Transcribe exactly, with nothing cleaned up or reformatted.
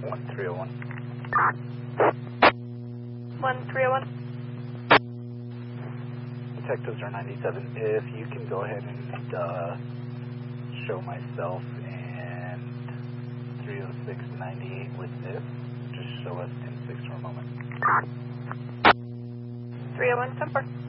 one three oh one. one three oh one. Detectives are ninety-seven. If you can go ahead and uh, show myself and three oh six ninety-eight with this, just show us ten six for a moment. three oh one, ten four.